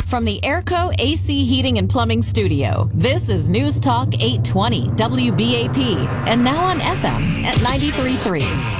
From the Airco AC Heating and Plumbing Studio, this is News Talk 820 WBAP, and now on FM at 93.3.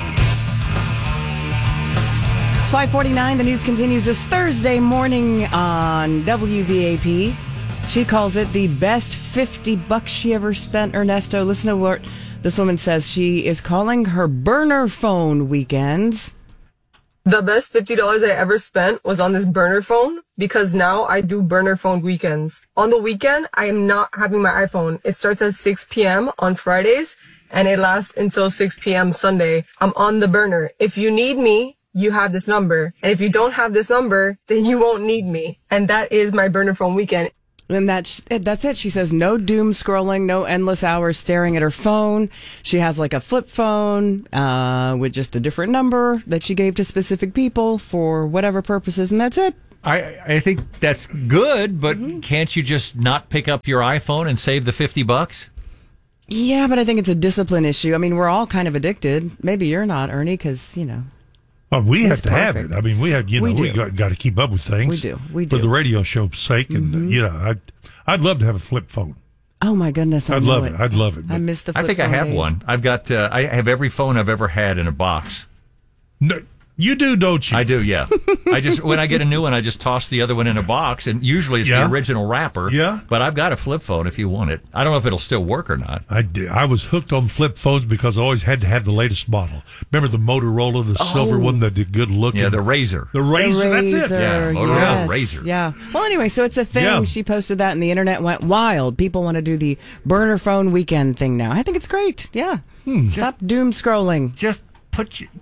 It's 5:49. The news continues this Thursday morning on WBAP. She calls it the best $50 she ever spent. Ernesto, listen to what this woman says. She is calling her burner phone weekends. The best $50 I ever spent was on this burner phone because now I do burner phone weekends. On the weekend, I am not having my iPhone. It starts at 6 p.m. on Fridays and it lasts until 6 p.m. Sunday. I'm on the burner. If you need me, you have this number. And if you don't have this number, then you won't need me. And that is my burner phone weekend. And that's it. She says no doom scrolling, no endless hours staring at her phone. She has like a flip phone with just a different number that she gave to specific people for whatever purposes, and that's it. I think that's good, but can't you just not pick up your iPhone and save the $50? Yeah, but I think it's a discipline issue. I mean, we're all kind of addicted. Maybe you're not, Ernie, because, you know. Well, we have to have it. I mean, we got to keep up with things. We do. For the radio show's sake, and I'd love to have a flip phone. Oh my goodness, I'd love it. I miss the flip phone. I think I have one. I've got. I have every phone I've ever had in a box. No, you do, don't you? I do, yeah. When I get a new one, I just toss the other one in a box, and usually it's the original wrapper. Yeah. But I've got a flip phone if you want it. I don't know if it'll still work or not. I was hooked on flip phones because I always had to have the latest model. Remember the Motorola, the silver one, that did good looking? Yeah, the Razor. The Razor, that's it. Yeah, Motorola Razor. Yeah. Well, anyway, so it's a thing. Yeah. She posted that, and the internet went wild. People want to do the burner phone weekend thing now. I think it's great. Yeah. Stop doom scrolling. Just put your...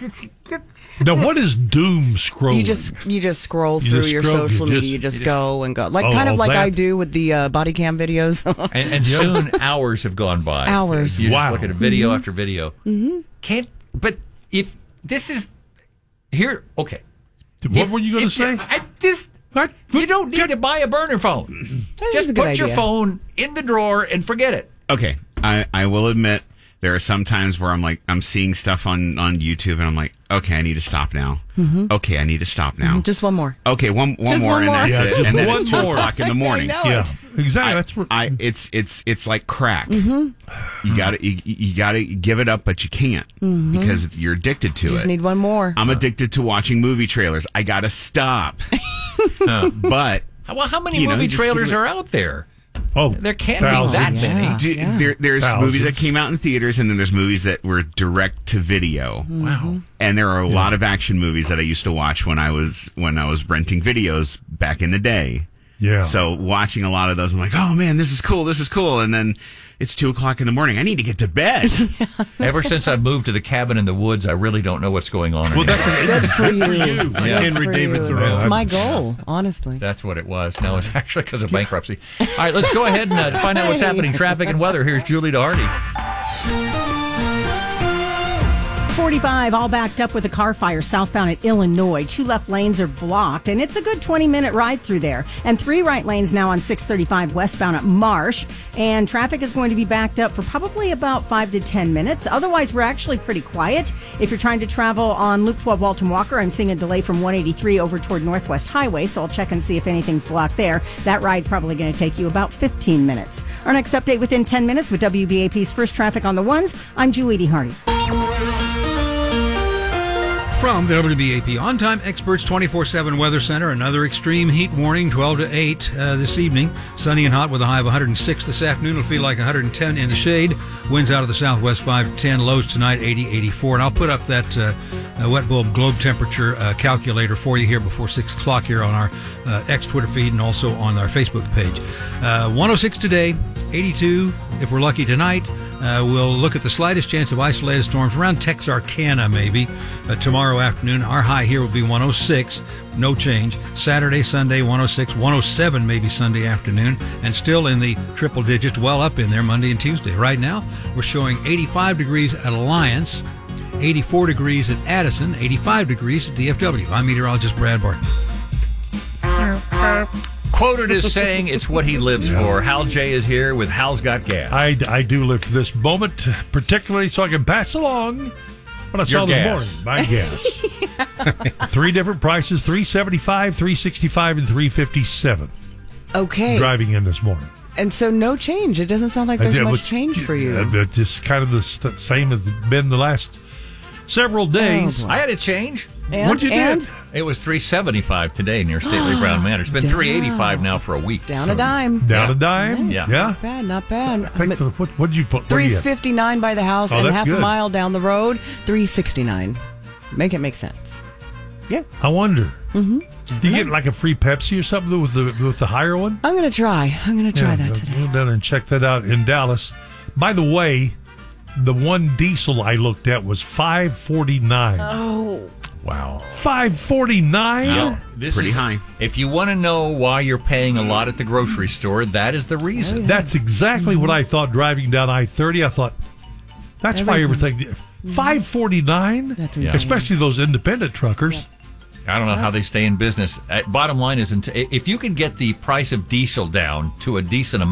Now, what is doom scrolling? You just scroll through your social media. You just go and go. Like I do with the body cam videos. and soon hours have gone by. Hours. You just look at a video after video. But if this is... Here, okay. What were you going to say? You don't need to buy a burner phone. Just put your phone in the drawer and forget it. Okay, I will admit there are some times where I'm seeing stuff on YouTube and I'm like, okay, I need to stop now. Okay, I need to stop now. Just one more. Okay, one more, and that's it. And then it's 2 o'clock in the morning. Exactly. That's what it's like crack. You gotta give it up, but you can't because you're addicted to it. You just need one more. I'm addicted to watching movie trailers. I gotta stop. But how many movie trailers are out there? Oh, there can't be that many. There's movies that came out in theaters, and then there's movies that were direct to video. Wow! And there are a lot of action movies that I used to watch when I was renting videos back in the day. Yeah. So watching a lot of those, I'm like, oh man, this is cool. And then it's 2 o'clock in the morning. I need to get to bed. Ever since I moved to the cabin in the woods, I really don't know what's going on. Well, that's good for you. Yeah. Henry David Thoreau. It's my goal, honestly. That's what it was. No, it's actually because of bankruptcy. All right, let's go ahead and find out what's happening. Traffic and weather. Here's Julie DeHardy. 45, all backed up with a car fire southbound at Illinois. 2 left lanes are blocked, and it's a good 20-minute ride through there. And 3 right lanes now on 635 westbound at Marsh. And traffic is going to be backed up for probably about 5 to 10 minutes. Otherwise, we're actually pretty quiet. If you're trying to travel on Loop 12 Walton Walker, I'm seeing a delay from 183 over toward Northwest Highway, so I'll check and see if anything's blocked there. That ride's probably going to take you about 15 minutes. Our next update within 10 minutes with WBAP's First Traffic on the Ones. I'm Julie DeHardy. From the WBAP On-Time Experts 24/7 Weather Center, another extreme heat warning, 12 to 8 this evening. Sunny and hot with a high of 106 this afternoon. It'll feel like 110 in the shade. Winds out of the southwest 5 to 10. Lows tonight 80, 84. And I'll put up that wet bulb globe temperature calculator for you here before 6 o'clock here on our X Twitter feed and also on our Facebook page. 106 today, 82 if we're lucky tonight. We'll look at the slightest chance of isolated storms around Texarkana maybe tomorrow afternoon. Our high here will be 106, no change. Saturday, Sunday, 106, 107 maybe Sunday afternoon, and still in the triple digits, well up in there Monday and Tuesday. Right now, we're showing 85 degrees at Alliance, 84 degrees at Addison, 85 degrees at DFW. I'm meteorologist Brad Barton. Quoted as saying it's what he lives for. Hal J is here with Hal's Got Gas. I do live for this moment, particularly so I can pass along What I saw Your this gas. morning, my gas. 3 different prices: $3.75, $3.65, and $3.57. Okay. Driving in this morning. And so no change. It doesn't sound like there's It much was- change for you. Just kind of the same as it's been the last several days. boy. I had a change. And, What'd you do? and It was $3.75 today near Stately Brown Manor. It's been Down. $3.85 now for a week. down so- a dime. Down Yeah. a dime. Yeah. Yeah. Not bad, not bad. I think what'd you put? Where you at? $3.59 by the house Oh, and that's half a good. mile down the road, $3.69. Make it make sense. Yeah. I wonder. Mm-hmm. You get like a free Pepsi or something with the higher one? I'm going to try. that Go today. down and check that out in Dallas. By the way, the one diesel I looked at was $5.49. Oh. Wow. $5.49. Now, this Pretty is- high. If you want to know why you're paying a lot at the grocery store, that is the reason. That's exactly what I thought driving down I-30. I thought, that's why everything. $5.49? That's insane. Especially those independent truckers. I don't know how they stay in business. Bottom line is, if you can get the price of diesel down to a decent amount,